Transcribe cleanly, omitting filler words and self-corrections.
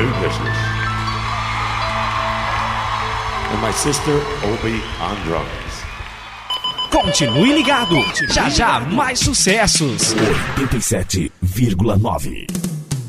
Merry Christmas. And my sister Obi on drums. Continue ligado, já já mais sucessos. 87,9.